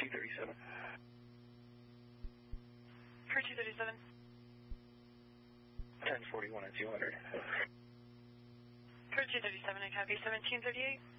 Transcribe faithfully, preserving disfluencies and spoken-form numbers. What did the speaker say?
two thirty-seven. Crew two thirty-seven. ten forty-one at two hundred. Crew two thirty-seven, I copy seventeen thirty-eight.